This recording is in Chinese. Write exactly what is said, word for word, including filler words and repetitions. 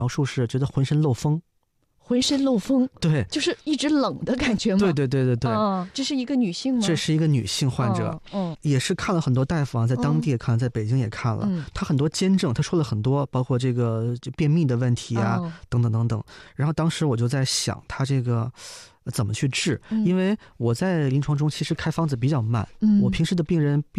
描述是觉得浑身漏风。 浑身漏风， 对， 就是一直冷的感觉吗？ 对对对对对、 嗯、这是一个女性吗？ 这是一个女性患者， 嗯，嗯也是看了很多大夫啊，在当地也看了，在北京也看了， 嗯她很多监证，她说了很多，包括这个就便秘的问题啊、 哦等等等等。然后当时我就在想，她这个呃怎么去治？ 嗯因为我在临床中其实开方子比较慢， 嗯我平时的病人